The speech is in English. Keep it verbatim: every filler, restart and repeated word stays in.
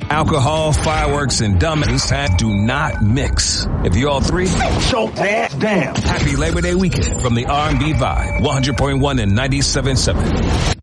Alcohol, fireworks, and dumbass do not mix. If you all three, so damn. Happy Labor Day weekend from the R and B Vibe, one hundred point one and ninety-seven point seven.